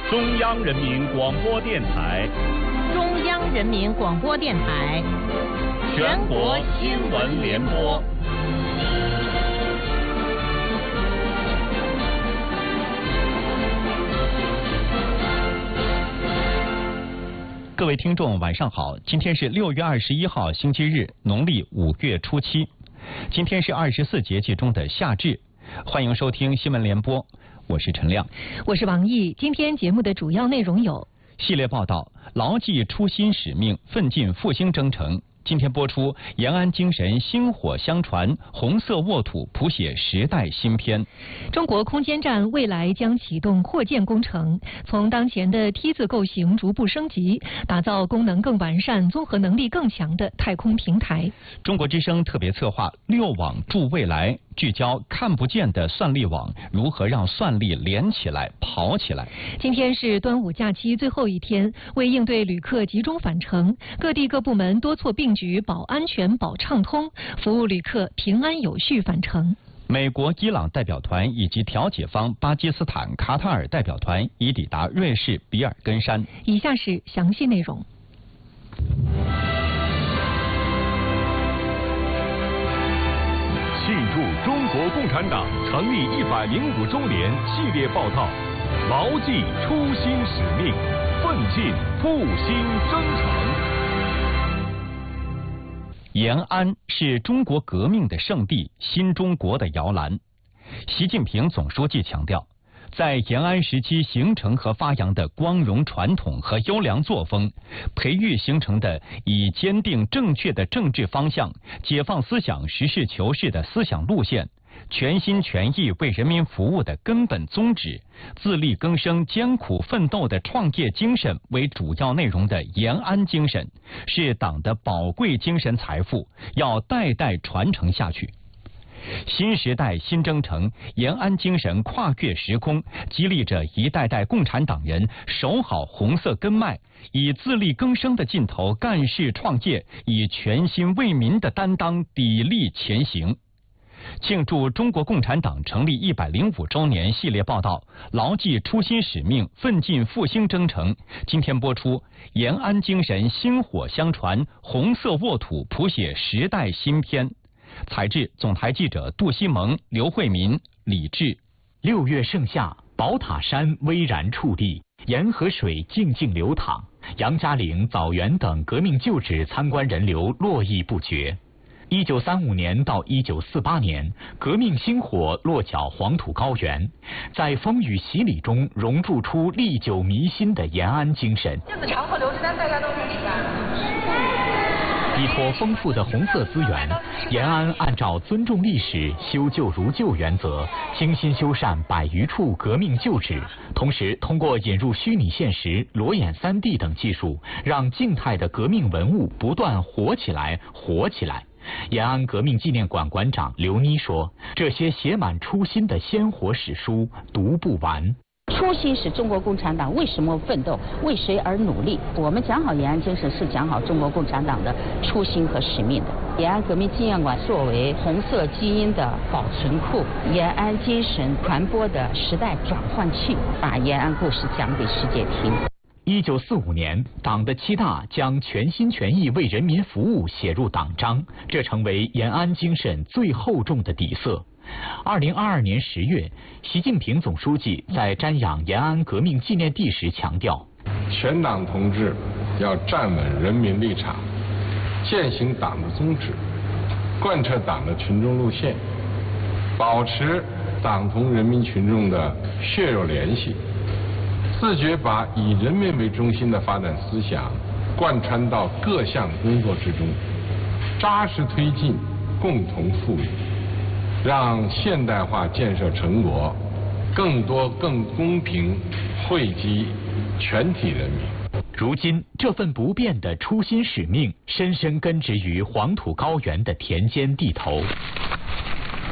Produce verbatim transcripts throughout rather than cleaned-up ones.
中央人民广播电台， 中央人民广播电台， 全国新闻联播。 各位听众，晚上好！今天是六月二十一号，星期日，农历五月初七。今天是二十四节气中的夏至，欢迎收听新闻联播，我是陈亮， 我是王毅。今天节目的主要内容有： 系列报道，牢记初心使命，奋进复兴征程。今天播出延安精神薪火相传，红色沃土谱写时代新篇。 中国空间站未来将启动扩建工程，从当前的梯字构型逐步升级，打造功能更完善、综合能力更强的太空平台。 中国之声特别策划六网助未来，聚焦看不见的算力网，如何让算力连起来、跑起来。 今天是端午假期最后一天，为应对旅客集中返程，各地各部门多措并举，保安全、保畅通，服务旅客平安有序返程。 美国、伊朗代表团以及调解方巴基斯坦、卡塔尔代表团已抵达瑞士比尔根山。 以下是详细内容。 庆祝中国共产党成立一百零五周年系列报道，牢记初心使命，奋进复兴征程。 延安是中国革命的圣地，新中国的摇篮。习近平总书记强调，在延安时期形成和发扬的光荣传统和优良作风，培育形成的以坚定正确的政治方向、解放思想、实事求是的思想路线，全心全意为人民服务的根本宗旨，自力更生、艰苦奋斗的创业精神为主要内容的延安精神，是党的宝贵精神财富，要代代传承下去。新时代新征程，延安精神跨越时空，激励着一代代共产党人守好红色根脉，以自力更生的劲头干事创业，以全心为民的担当砥砺前行。庆祝中国共产党成立一百零五周年系列报道，牢记初心使命，奋进复兴征程。今天播出延安精神薪火相传，红色沃土谱写时代新篇。采制总台记者杜西蒙、刘慧民、李志。 六月盛夏，宝塔山巍然矗立，沿河水静静流淌，杨家岭、枣园等革命旧址参观人流络绎不绝。一九三五年到一九四八年，革命星火落脚黄土高原，在风雨洗礼中熔铸出历久弥新的延安精神。 这次长河流之丹，大家都很厉害。 依托丰富的红色资源，延安按照尊重历史、修旧如旧原则，精心修缮百余处革命旧址，同时通过引入虚拟现实、裸眼 三 D 等技术，让静态的革命文物不断活起来、活起来。延安革命纪念馆馆长刘妮说：“这些写满初心的鲜活史书读不完。” 初心是中国共产党为什么奋斗，为谁而努力。我们讲好延安精神，是讲好中国共产党的初心和使命的。延安革命纪念馆作为红色基因的保存库，延安精神传播的时代转换器，把延安故事讲给世界听。 一九四五年，党的七大将全心全意为人民服务写入党章，这成为延安精神最厚重的底色。二零二二年十月，习近平总书记在瞻仰延安革命纪念地时强调， 全党同志要站稳人民立场，践行党的宗旨，贯彻党的群众路线，保持党同人民群众的血肉联系，自觉把以人民为中心的发展思想贯穿到各项工作之中，扎实推进共同富裕，让现代化建设成果更多更公平惠及全体人民。 如今，这份不变的初心使命深深根植于黄土高原的田间地头。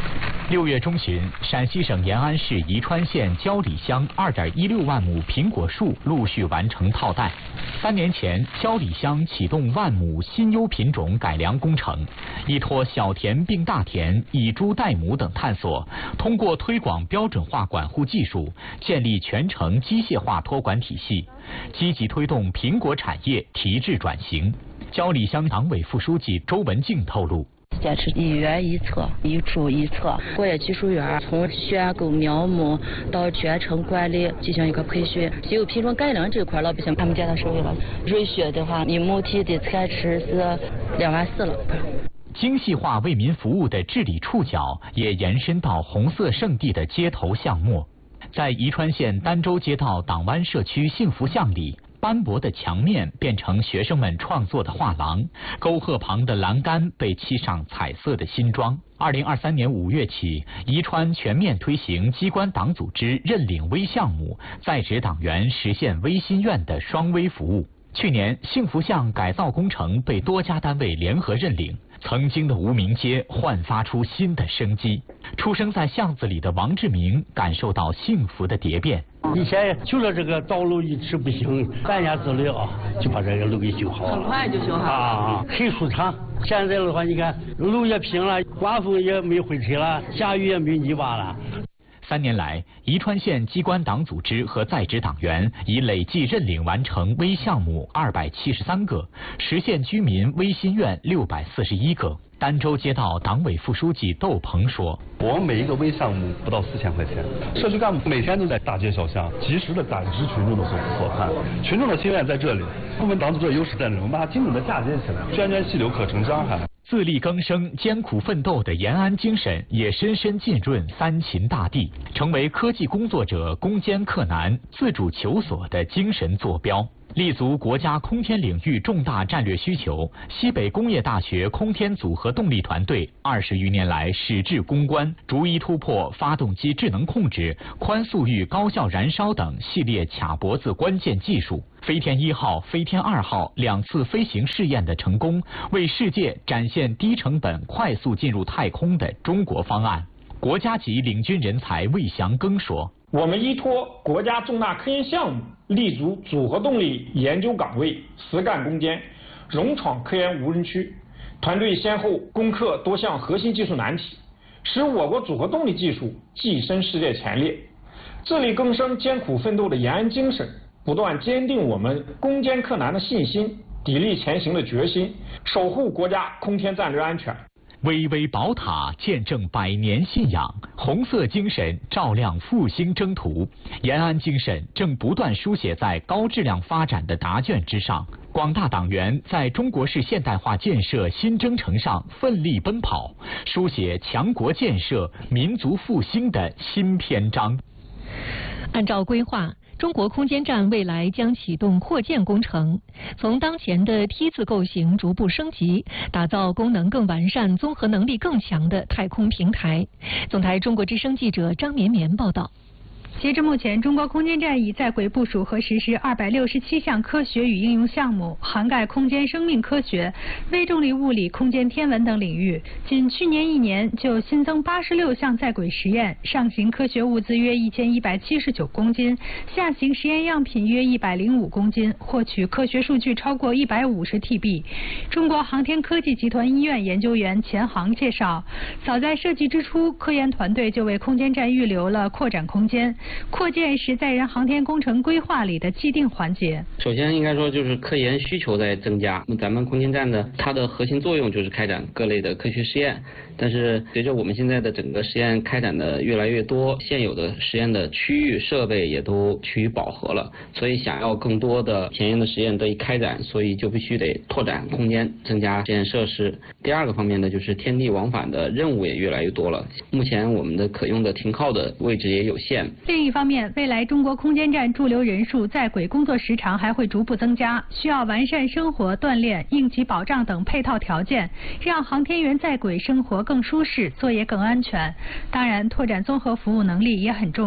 六月中旬，陕西省延安市宜川县焦里乡二点一六万亩苹果树陆续完成套袋。三年前，焦里乡启动万亩新优品种改良工程，依托小田并大田、以猪代母等探索，通过推广标准化管护技术，建立全程机械化托管体系，积极推动苹果产业提质转型。焦里乡党委副书记周文静透露。 坚持一园一策，一株一策。果业技术园从选购苗木到全程管理进行一个培训。稀有品种改良这块，老百姓他们接到手里了。瑞雪的话，一亩地的产值是两万四了。 精细化为民服务的治理触角也延伸到红色圣地的街头巷陌。在宜川县儋州街道党湾社区幸福巷里，斑驳的墙面变成学生们创作的画廊，沟壑旁的栏杆被漆上彩色的新装。二零二三年五月起，宜川全面推行机关党组织认领微项目，在职党员实现微心愿的双微服务。去年，幸福巷改造工程被多家单位联合认领，曾经的无名街焕发出新的生机。出生在巷子里的王志明感受到幸福的蝶变。 以前就说这个道路一直不行，三年之内啊就把这个路给修好了， 很快就修好了啊，很舒畅。现在的话，你看路也平了，刮风也没灰尘了，下雨也没泥巴了。 三年来，宜川县机关党组织和在职党员已累计认领完成微项目二百七十三个，实现居民微心愿六百四十一个。儋州街道党委副书记窦鹏说：“ 我们每一个微项目不到四千块钱，社区干部每天都在大街小巷及时的感知群众的所所盼，群众的心愿在这里，部门党组织的优势在这里，我们把它精准的嫁接起来，涓涓细流可成江海。” 自力更生、艰苦奋斗的延安精神也深深浸润三秦大地，成为科技工作者攻坚克难、自主求索的精神坐标。立足国家空天领域重大战略需求，西北工业大学空天组合动力团队二十余年来矢志攻关，逐一突破发动机智能控制、宽速域高效燃烧等系列卡脖子关键技术。飞天一号、飞天二号两次飞行试验的成功，为世界展现低成本、快速进入太空的中国方案。国家级领军人才魏祥庚说：“ 我们依托国家重大科研项目，立足组合动力研究岗位，实干攻坚，勇闯科研无人区。团队先后攻克多项核心技术难题，使我国组合动力技术跻身世界前列。自力更生、艰苦奋斗的延安精神，不断坚定我们攻坚克难的信心，砥砺前行的决心，守护国家空天战略安全。” 巍巍宝塔见证百年信仰，红色精神照亮复兴征途。延安精神正不断书写在高质量发展的答卷之上。广大党员在中国式现代化建设新征程上奋力奔跑，书写强国建设、民族复兴的新篇章。 按照规划，中国空间站未来将启动扩建工程，从当前的梯字构型逐步升级，打造功能更完善、综合能力更强的太空平台。总台中国之声记者张绵绵报道。 截至目前，中国空间站已在轨部署和实施二百六十七项科学与应用项目，涵盖空间生命科学、微重力物理、空间天文等领域。仅去年一年就新增八十六项在轨实验，上行科学物资约一千一百七十九公斤，下行实验样品约一百零五公斤，获取科学数据超过一百五十 T B。中国航天科技集团医院研究员钱航介绍，早在设计之初，科研团队就为空间站预留了扩展空间。扩建是载人航天工程规划里的既定环节。 首先应该说就是科研需求在增加，那咱们空间站呢，它的核心作用就是开展各类的科学实验。但是随着我们现在的整个实验开展的越来越多，现有的实验的区域设备也都趋于饱和了，所以想要更多的前沿的实验得以开展，所以就必须得拓展空间，增加实验设施。第二个方面呢，就是天地往返的任务也越来越多了，目前我们的可用的停靠的位置也有限。 另一方面，未来中国空间站驻留人数、在轨工作时长还会逐步增加，需要完善生活、锻炼、应急保障等配套条件，让航天员在轨生活更舒适，作业更安全。当然，拓展综合服务能力也很重要。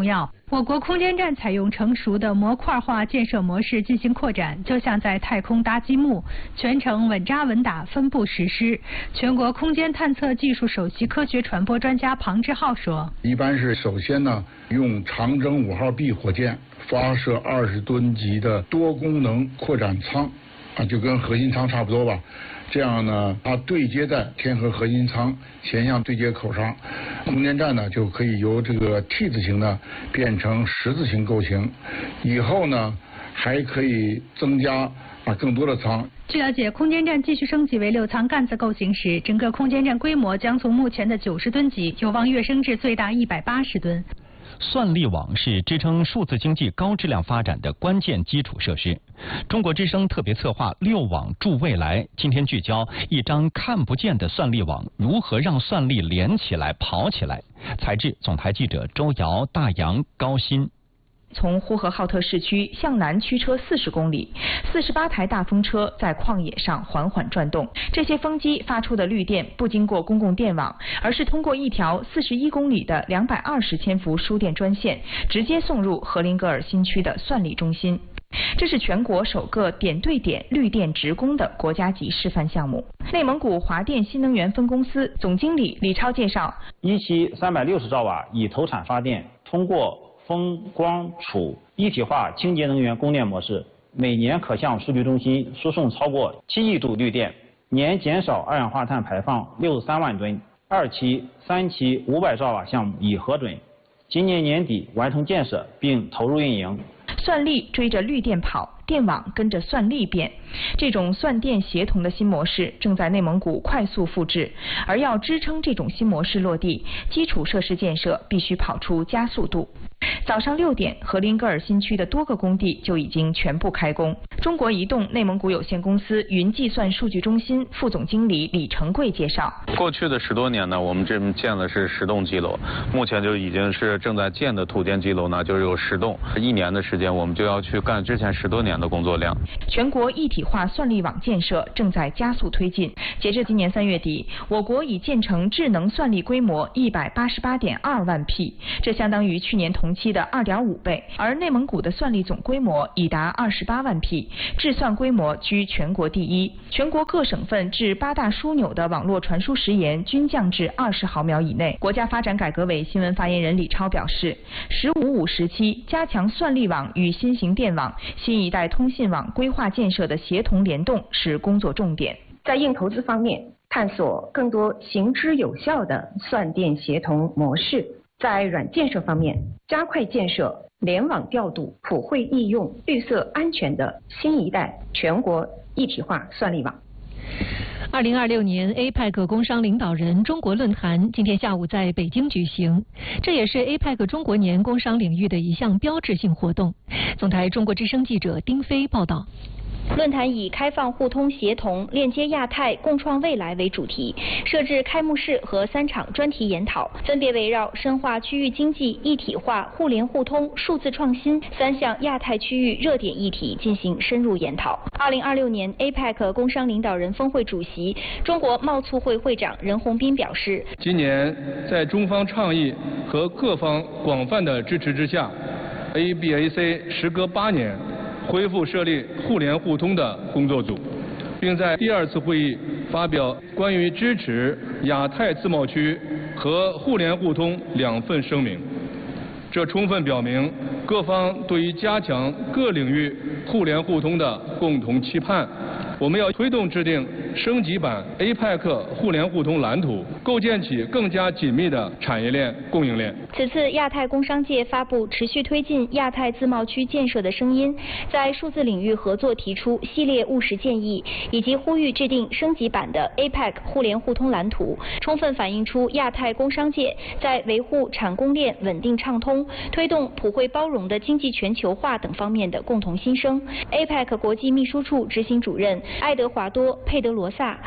我国空间站采用成熟的模块化建设模式进行扩展，就像在太空搭积木，全程稳扎稳打，分步实施。全国空间探测技术首席科学传播专家庞志浩说：“ 一般是首先呢，用长征五号 B 火箭发射二十吨级的多功能扩展舱，啊，就跟核心舱差不多吧。这样呢，它对接在天河核心舱前向对接口上，空间站呢就可以由这个 T 字形呢变成十字形构型。以后呢，还可以增加啊更多的舱。” 据了解，空间站继续升级为六舱干字构型时，整个空间站规模将从目前的九十吨级有望跃升至最大一百八十吨。 算力网是支撑数字经济高质量发展的关键基础设施。中国之声特别策划六网助未来，今天聚焦一张看不见的算力网如何让算力连起来跑起来。采制总台记者周瑶、大洋、高鑫。 从呼和浩特市区向南驱车四十公里，四十八台大风车在旷野上缓缓转动。这些风机发出的绿电不经过公共电网，而是通过一条四十一公里的两百二十千伏输电专线，直接送入荷林格尔新区的算力中心。这是全国首个点对点绿电直供的国家级示范项目。内蒙古华电新能源分公司总经理李超介绍： 一期三百六十兆瓦以投产发电，通过风光储一体化清洁能源供电模式，每年可向数据中心输送超过七亿度绿电，年减少二氧化碳排放六十三万吨。二期、三期五百兆瓦项目已核准，今年年底完成建设并投入运营。 算力追着绿电跑，电网跟着算力变，这种算电协同的新模式正在内蒙古快速复制。而要支撑这种新模式落地，基础设施建设必须跑出加速度。早上六点，荷林格尔新区的多个工地就已经全部开工。中国移动内蒙古有限公司云计算数据中心副总经理李成贵介绍： 过去的十多年呢，我们这建的是十栋机楼，目前就已经是正在建的土电机楼呢，就是有十栋。一年的时间，我们就要去干之前十多年的工作量。 全国一体化算力网建设正在加速推进。截至今年三月底，我国已建成智能算力规模一百八十八点二万 P， 这相当于去年同期的二点五倍。而内蒙古的算力总规模已达二十八万 P， 智算规模居全国第一。全国各省份至八大枢纽的网络传输时延均降至二十毫秒以内。国家发展改革委新闻发言人李超表示，十五五时期加强算力网与新型电网、新一代通信网规划建设的协同联动是工作重点。 在硬投资方面，探索更多行之有效的算电协同模式；在软建设方面，加快建设联网调度、普惠易用、绿色安全的新一代全国一体化算力网。 二零二六年 A P E C 工商领导人中国论坛今天下午在北京举行，这也是 A P E C 中国年工商领域的一项标志性活动。总台中国之声记者丁飞报道。 论坛以开放、互通、协同、链接亚太、共创未来为主题，设置开幕式和三场专题研讨，分别围绕深化区域经济一体化、互联互通、数字创新三项亚太区域热点议题进行深入研讨。二零二六年 A P E C 工商领导人峰会主席、中国贸促会会长任洪斌表示， 今年在中方倡议和各方广泛的支持之下 ，A B A C 时隔八年恢复设立互联互通的工作组，并在第二次会议发表关于支持亚太自贸区和互联互通两份声明。这充分表明各方对于加强各领域互联互通的共同期盼。我们要推动制定升级版 A P E C 互联互通蓝图，构建起更加紧密的产业链、供应链。 此次亚太工商界发布持续推进亚太自贸区建设的声音，在数字领域合作提出系列务实建议，以及呼吁制定升级版的 A P E C 互联互通蓝图，充分反映出亚太工商界在维护产供链稳定畅通、推动普惠包容的经济全球化等方面的共同心声。A P E C 国际秘书处执行主任爱德华多·佩德罗萨。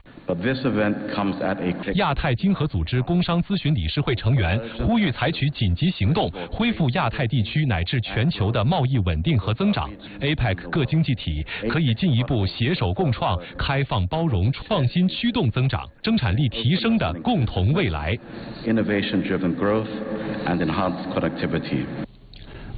亚太经合组织工商咨询理事会成员呼吁采取紧急行动，恢复亚太地区乃至全球的贸易稳定和增长。A P E C 各经济体可以进一步携手共创开放包容、创新驱动增长、生产力提升的共同未来。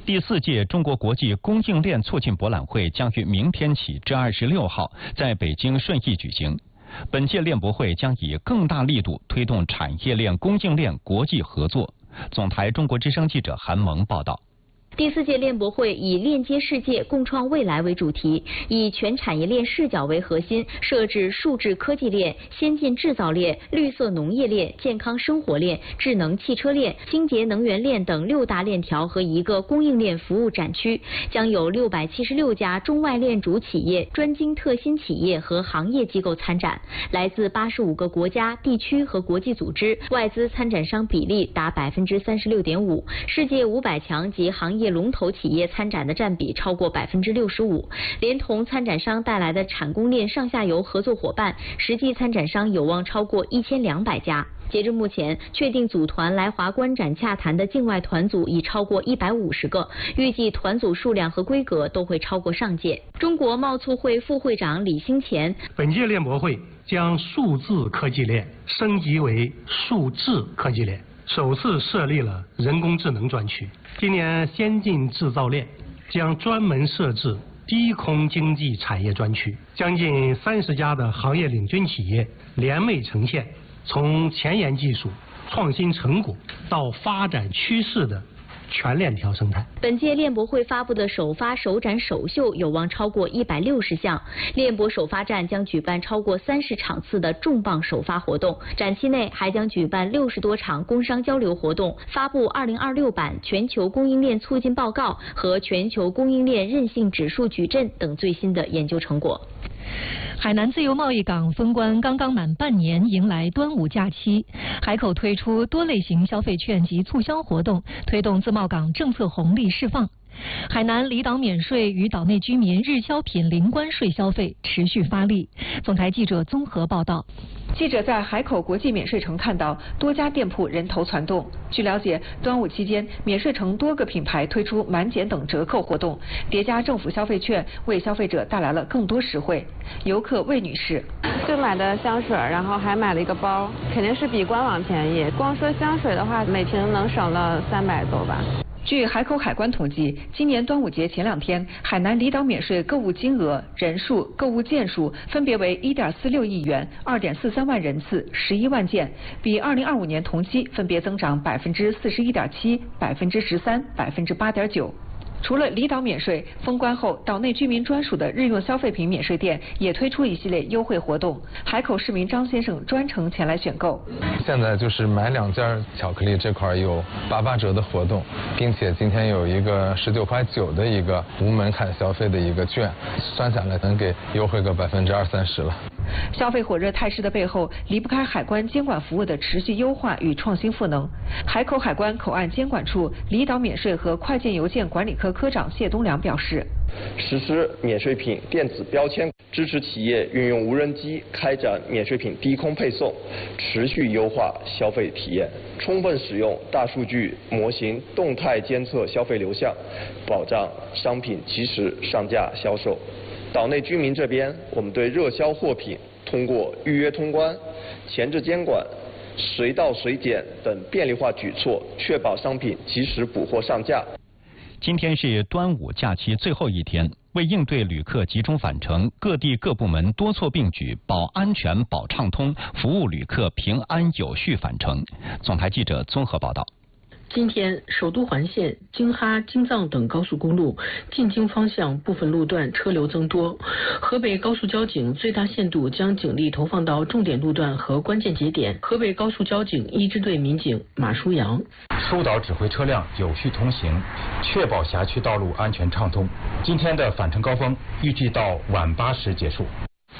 第四届中国国际供应链促进博览会将于明天起至二十六号在北京顺义举行。本届链博会将以更大力度推动产业链、供应链国际合作。总台中国之声记者韩萌报道。 第四届链博会以链接世界、共创未来为主题，以全产业链视角为核心，设置数字科技链、先进制造链、绿色农业链、健康生活链、智能汽车链、清洁能源链等六大链条和一个供应链服务展区，将有六百七十六家中外链主企业、专精特新企业和行业机构参展，来自八十五个国家、地区和国际组织，外资参展商比例达百分之三十六点五，世界五百强及行业龙头企业参展的占比超过百分之六十五，连同参展商带来的产供链上下游合作伙伴，实际参展商有望超过一千两百家。截至目前，确定组团来华观展洽谈的境外团组已超过一百五十个，预计团组数量和规格都会超过上届。中国贸促会副会长李兴前， 本届链博会将数字科技链升级为数智科技链，首次设立了人工智能专区。今年先进制造链将专门设置低空经济产业专区，将近三十家的行业领军企业联袂呈现从前沿技术、创新成果到发展趋势的全链条生态。 本届链博会发布的首发、首展、首秀有望超过一百六十项。链博首发站将举办超过三十场次的重磅首发活动，展期内还将举办六十多场工商交流活动，发布二零二六版全球供应链促进报告和全球供应链韧性指数矩阵等最新的研究成果。 海南自由贸易港封关刚刚满半年，迎来端午假期，海口推出多类型消费券及促销活动，推动自贸港政策红利释放。海南离岛免税与岛内居民日销品零关税消费持续发力。总台记者综合报道。 记者在海口国际免税城看到多家店铺人头攒动。据了解，端午期间，免税城多个品牌推出满减等折扣活动，叠加政府消费券，为消费者带来了更多实惠。游客魏女士， 就买的香水，然后还买了一个包，肯定是比官网便宜。光说香水的话，每瓶能省了三百多吧。 据海口海关统计，今年端午节前两天，海南离岛免税购物金额、人数、购物件数分别为一点四六亿元、二点四三万人次、十一万件，比二零二五年同期分别增长百分之四十一点七、百分之十三、百分之八点九。除了离岛免税，封关后岛内居民专属的日用消费品免税店也推出一系列优惠活动。海口市民张先生专程前来选购。 现在就是买两件巧克力这块有八八折的活动，并且今天有一个十九块九的一个无门槛消费的一个券，算下来能给优惠个百分之二三十了。 消费火热态势的背后，离不开海关监管服务的持续优化与创新赋能。海口海关口岸监管处离岛免税和快件邮件管理科科长谢东良表示， 实施免税品电子标签，支持企业运用无人机开展免税品低空配送，持续优化消费体验，充分使用大数据模型动态监测消费流向，保障商品及时上架销售。岛内居民这边，我们对热销货品通过预约通关、前置监管、随到随检等便利化举措，确保商品及时补货上架。 今天是端午假期最后一天，为应对旅客集中返程，各地各部门多措并举，保安全、保畅通，服务旅客平安有序返程。总台记者综合报道。 今天，首都环线、京哈、京藏等高速公路进京方向部分路段车流增多。河北高速交警最大限度将警力投放到重点路段和关键节点。河北高速交警一支队民警马书阳， 疏导指挥车辆有序通行，确保辖区道路安全畅通。今天的返程高峰预计到晚八时结束。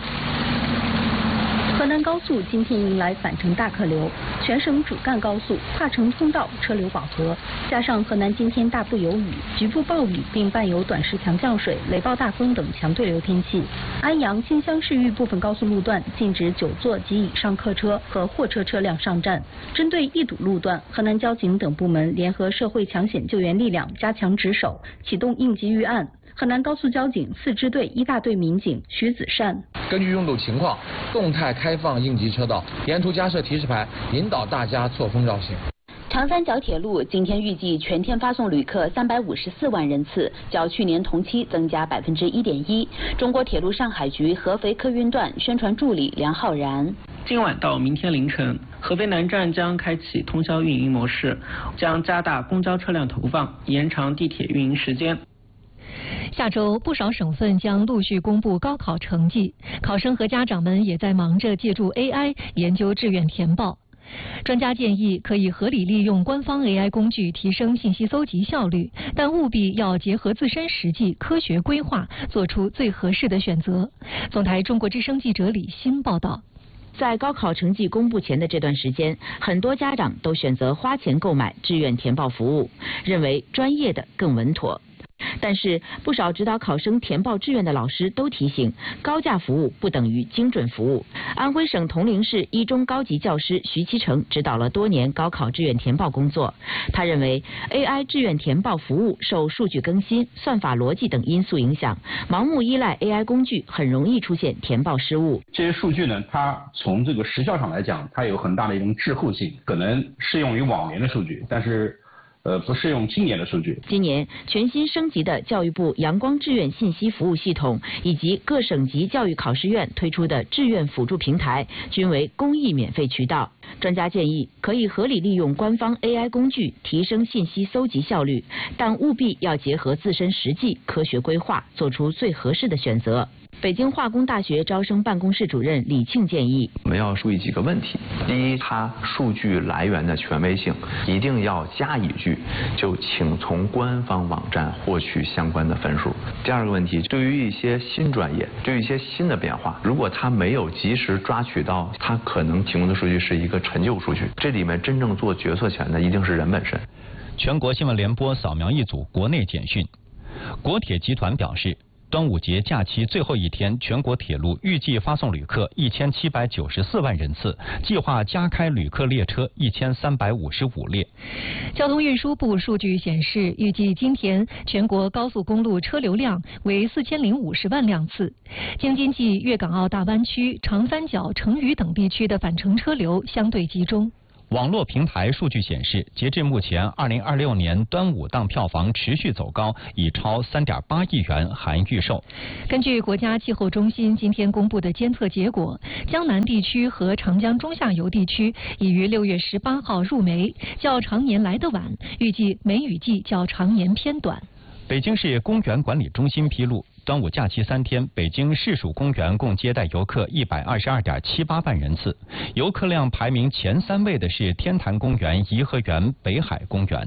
河南高速今天迎来返程大客流，全省主干高速跨城通道车流饱和，加上河南今天大部有雨，局部暴雨并伴有短时强降水、雷暴大风等强对流天气。安阳、新乡市域部分高速路段禁止九座及以上客车和货车车辆上站。针对易堵路段，河南交警等部门联合社会抢险救援力量加强值守，启动应急预案。河南高速交警四支队一大队民警徐子善， 根据拥堵情况，动态开放应急车道，沿途加设提示牌，引导大家错峰绕行。 长三角铁路今天预计全天发送旅客三百五十四万人次，较去年同期增加百分之一点一。中国铁路上海局合肥客运段宣传助理梁浩然。 今晚到明天凌晨，合肥南站将开启通宵运营模式，将加大公交车辆投放，延长地铁运营时间。 下周不少省份将陆续公布高考成绩，考生和家长们也在忙着借助 A I 研究志愿填报。专家建议可以合理利用官方 A I 工具提升信息搜集效率，但务必要结合自身实际，科学规划，做出最合适的选择。总台中国之声记者李欣报道。 在高考成绩公布前的这段时间，很多家长都选择花钱购买志愿填报服务，认为专业的更稳妥。但是，不少指导考生填报志愿的老师都提醒，高价服务不等于精准服务。安徽省铜陵市一中高级教师徐其成指导了多年高考志愿填报工作。他认为 ，A I 志愿填报服务受数据更新、算法逻辑等因素影响，盲目依赖 A I 工具很容易出现填报失误。 这些数据呢，它从这个时效上来讲，它有很大的一种滞后性，可能适用于往年的数据，但是。呃，不适用今年的数据。 今年全新升级的教育部阳光志愿信息服务系统，以及各省级教育考试院推出的志愿辅助平台，均为公益免费渠道。专家建议，可以合理利用官方 A I 工具，提升信息搜集效率，但务必要结合自身实际，科学规划，做出最合适的选择。北京化工大学招生办公室主任李庆建议， 我们要注意几个问题。第一，它数据来源的权威性一定要加以据，就请从官方网站获取相关的分数。第二个问题，对于一些新专业，对于一些新的变化，如果它没有及时抓取到，它可能提供的数据是一个陈旧数据。这里面真正做决策权的一定是人本身。 全国新闻联播扫描一组国内简讯，国铁集团表示。端午节假期最后一天，全国铁路预计发送旅客一千七百九十四万人次，计划加开旅客列车一千三百五十五列。 交通运输部数据显示，预计今天全国高速公路车流量为四千零五十万辆次，京津冀粤港澳大湾区、长三角、成渝等地区的返程车流相对集中。 网络平台数据显示，截至目前，二零二六年端午档票房持续走高，已超三点八亿元含预售。 根据国家气候中心今天公布的监测结果，江南地区和长江中下游地区已于六月十八号入梅，较常年来得晚，预计梅雨季较常年偏短。 北京市公园管理中心披露，端午假期三天，北京市属公园共接待游客一百二十二点七八万人次，游客量排名前三位的是天坛公园、颐和园、北海公园。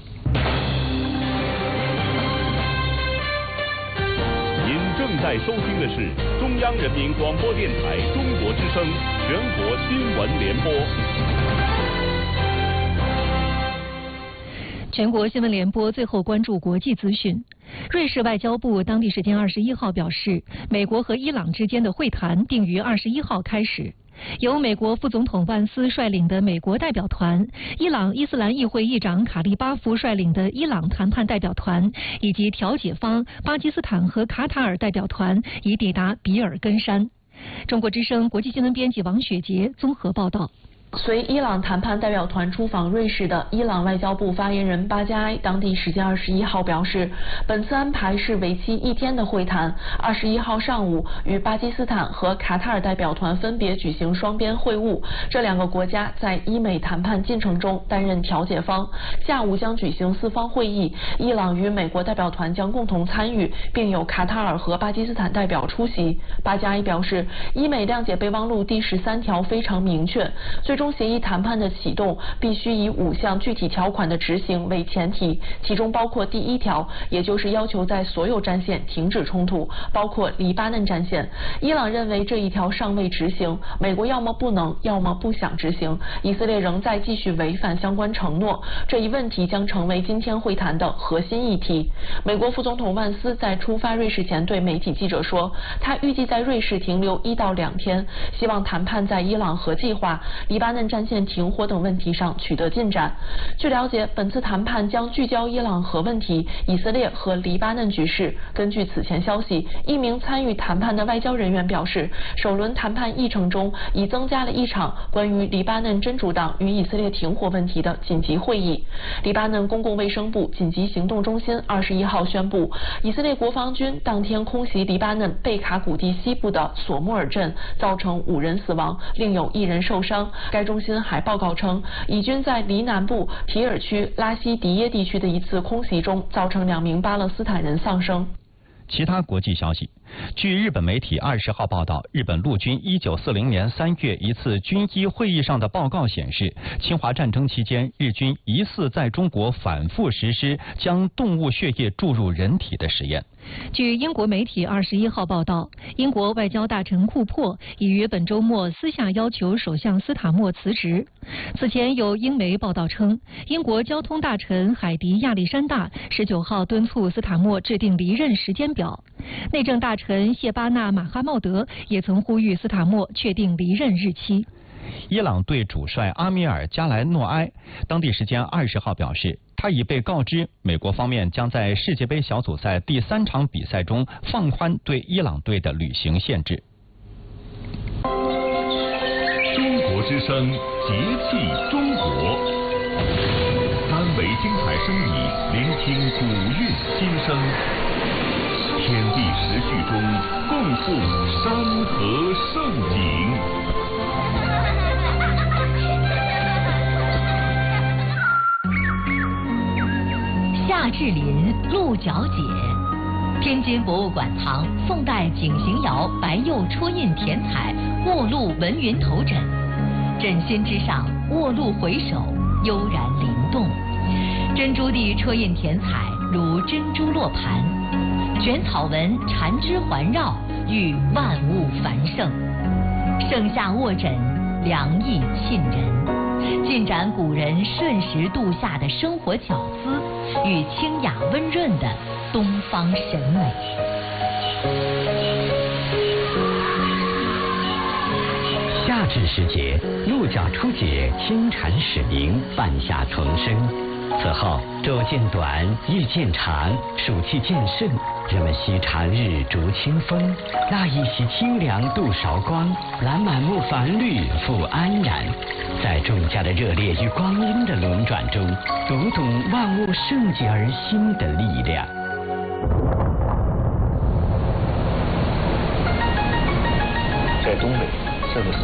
您正在收听的是中央人民广播电台中国之声全国新闻联播。 全国新闻联播最后关注国际资讯。瑞士外交部当地时间二十一号表示，美国和伊朗之间的会谈定于二十一号开始。由美国副总统万斯率领的美国代表团、伊朗伊斯兰议会议长卡利巴夫率领的伊朗谈判代表团，以及调解方巴基斯坦和卡塔尔代表团已抵达比尔根山。中国之声国际新闻编辑王雪杰综合报道。 随伊朗谈判代表团出访瑞士的伊朗外交部发言人巴加埃当地时间二十一号表示，本次安排是为期一天的会谈。二十一号上午与巴基斯坦和卡塔尔代表团分别举行双边会晤，这两个国家在伊美谈判进程中担任调解方。下午将举行四方会议，伊朗与美国代表团将共同参与，并有卡塔尔和巴基斯坦代表出席。巴加埃表示，伊美谅解备忘录第十三条非常明确，最终协议谈判的启动必须以五项具体条款的执行为前提，其中包括第一条，也就是要求在所有战线停止冲突，包括黎巴嫩战线。伊朗认为这一条尚未执行，美国要么不能，要么不想执行，以色列仍在继续违反相关承诺。这一问题将成为今天会谈的核心议题。美国副总统万斯在出发瑞士前对媒体记者说，他预计在瑞士停留一到两天，希望谈判在伊朗合计划、黎巴巴嫩战线停火等问题上取得进展。据了解，本次谈判将聚焦伊朗核问题、以色列和黎巴嫩局势。根据此前消息，一名参与谈判的外交人员表示，首轮谈判议程中已增加了一场关于黎巴嫩真主党与以色列停火问题的紧急会议。黎巴嫩公共卫生部紧急行动中心二十一号宣布，以色列国防军当天空袭黎巴嫩贝卡谷地西部的索穆尔镇，造成五人死亡，另有一人受伤。该中心还报告称，以军在黎南部提尔区拉希迪耶地区的一次空袭中，造成两名巴勒斯坦人丧生。 其他国际消息，据日本媒体二十号报道，日本陆军一九四零年三月一次军医会议上的报告显示，侵华战争期间，日军疑似在中国反复实施将动物血液注入人体的实验。 据英国媒体二十一号报道，英国外交大臣库珀已于本周末私下要求首相斯塔默辞职。此前有英媒报道称，英国交通大臣海迪亚历山大十九号敦促斯塔默制定离任时间表。内政大臣谢巴纳马哈茂德也曾呼吁斯塔默确定离任日期。 伊朗队主帅阿米尔加莱诺埃当地时间二十号表示，他已被告知美国方面将在世界杯小组赛第三场比赛中放宽对伊朗队的旅行限制。 中国之声，节气中国，三维精彩声仪，聆听古韵今生，天地时序中共赴山河盛景。 夏至临，鹿角解。天津博物馆藏宋代景行窑白釉戳印填彩卧鹿文云头枕，枕心之上卧鹿回首，悠然灵动。珍珠地戳印填彩如珍珠落盘，卷草纹缠枝环绕，寓万物繁盛。盛夏卧枕，凉意沁人，尽展古人顺时度夏的生活巧思与清雅温润的东方审美。 夏至时节，鹿角初解，清蝉始鸣，半夏丛生。此后昼渐短，夜渐长，暑气渐盛，人们吸长日逐清风，那一袭清凉度韶光，揽满目繁绿复安然。在众家的热烈与光阴的轮转中，读懂万物盛极而兴的力量。 在东北，甚至是